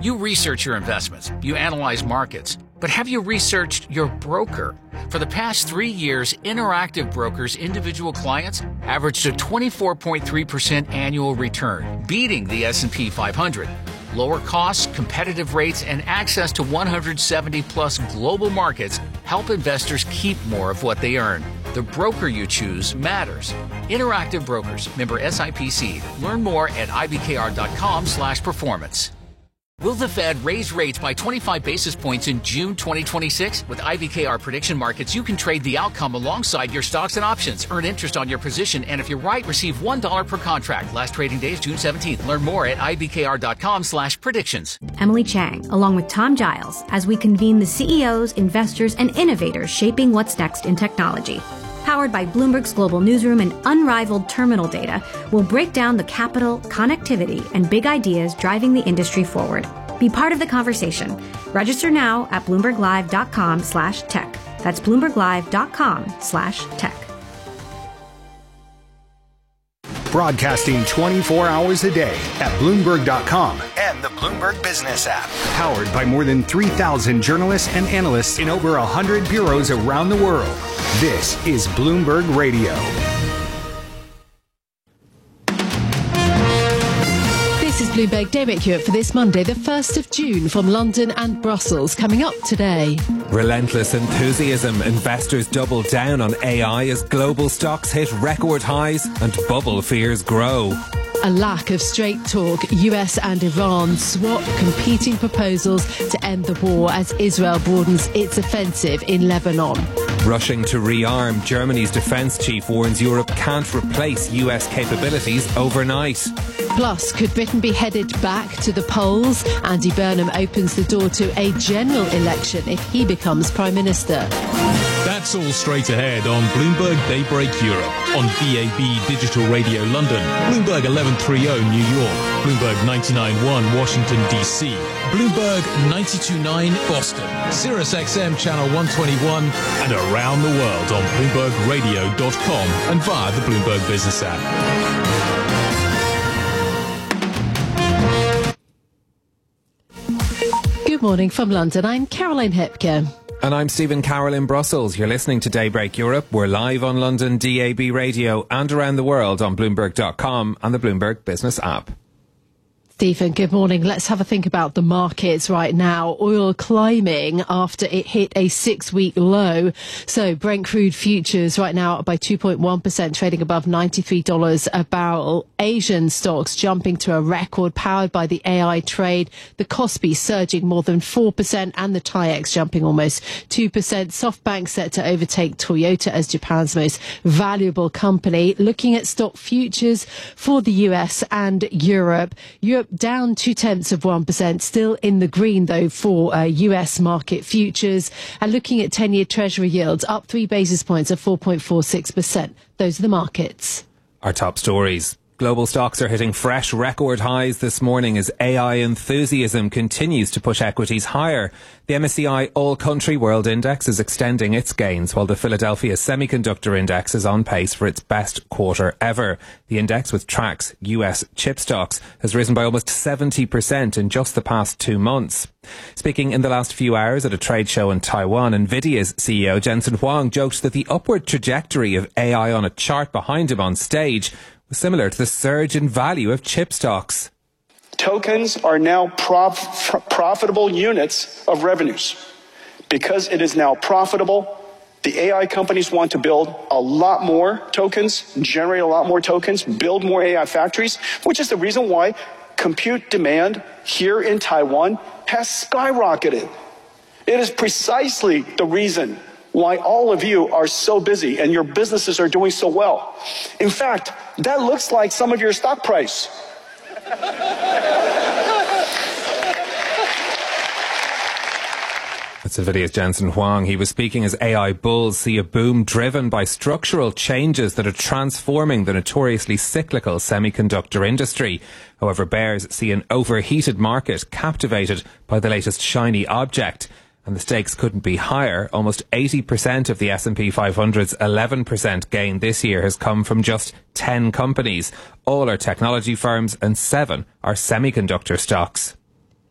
You research your investments, you analyze markets, but have you researched your broker? For the past 3 years, Interactive Brokers' individual clients averaged a 24.3% annual return, beating the S&P 500. Lower costs, competitive rates, and access to 170-plus global markets help investors keep more of what they earn. The broker you choose matters. Interactive Brokers, member SIPC. Learn more at ibkr.com/performance. Will the Fed raise rates by 25 basis points in June 2026? With IBKR Prediction Markets, you can trade the outcome alongside your stocks and options. Earn interest on your position, and if you're right, receive $1 per contract. Last trading day is June 17th. Learn more at ibkr.com/predictions. Emily Chang, along with Tom Giles, as we convene the CEOs, investors, and innovators shaping what's next in technology. Powered by Bloomberg's global newsroom and unrivaled terminal data, we'll break down the capital, connectivity, and big ideas driving the industry forward. Be part of the conversation. Register now at BloombergLive.com/tech. That's BloombergLive.com/tech. Broadcasting 24 hours a day at Bloomberg.com and the Bloomberg Business app. Powered by more than 3,000 journalists and analysts in over 100 bureaus around the world. This is Bloomberg Radio. This is Bloomberg Daybreak Europe for this Monday, the 1st of June, from London and Brussels. Coming up today. Relentless enthusiasm. Investors double down on AI as global stocks hit record highs and bubble fears grow. A lack of straight talk. US and Iran swap competing proposals to end the war as Israel broadens its offensive in Lebanon. Rushing to rearm, Germany's defence chief warns Europe can't replace US capabilities overnight. Plus, could Britain be headed back to the polls? Andy Burnham opens the door to a general election if he becomes Prime Minister. That's all straight ahead on Bloomberg Daybreak Europe, on DAB Digital Radio London, Bloomberg 1130 New York, Bloomberg 99.1 Washington DC, Bloomberg 92.9 Boston, Sirius XM Channel 121, and around the world on BloombergRadio.com and via the Bloomberg Business app. Good morning from London. I'm Caroline Hepker. And I'm Stephen Carroll in Brussels. You're listening to Daybreak Europe. We're live on London DAB Radio and around the world on Bloomberg.com and the Bloomberg Business app. Stephen, good morning. Let's have a think about the markets right now. Oil climbing after it hit a 6-week low. So Brent crude futures right now up by 2.1%, trading above $93 a barrel. Asian stocks jumping to a record powered by the AI trade. The Kospi surging more than 4% and the TAIEX jumping almost 2%. SoftBank set to overtake Toyota as Japan's most valuable company. Looking at stock futures for the US and Europe. Europe down 0.2%, still in the green though for US market futures. And looking at 10-year Treasury yields up 3 basis points at 4.46%. Those are the markets. Our top stories. Global stocks are hitting fresh record highs this morning as AI enthusiasm continues to push equities higher. The MSCI All Country World Index is extending its gains, while the Philadelphia Semiconductor Index is on pace for its best quarter ever. The index, which tracks US chip stocks, has risen by almost 70% in just the past 2 months. Speaking in the last few hours at a trade show in Taiwan, Nvidia's CEO Jensen Huang joked that the upward trajectory of AI on a chart behind him on stage similar to the surge in value of chip stocks. Tokens are now profitable units of revenues. Because it is now profitable, the AI companies want to build a lot more tokens, generate a lot more tokens, build more AI factories, which is the reason why compute demand here in Taiwan has skyrocketed. It is precisely the reason why all of you are so busy and your businesses are doing so well. In fact, that looks like some of your stock price. That's Nvidia's Jensen Huang. He was speaking as AI bulls see a boom driven by structural changes that are transforming the notoriously cyclical semiconductor industry. However, bears see an overheated market captivated by the latest shiny object. And the stakes couldn't be higher. Almost 80% of the S&P 500's 11% gain this year has come from just 10 companies. All are technology firms and 7 are semiconductor stocks.